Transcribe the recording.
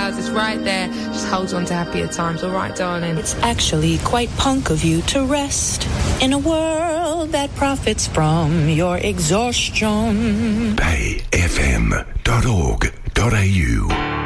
stars, it's right there. Just hold on to happier times, all right, darling? It's actually quite punk of you to rest in a world that profits from your exhaustion. bayfm.org.au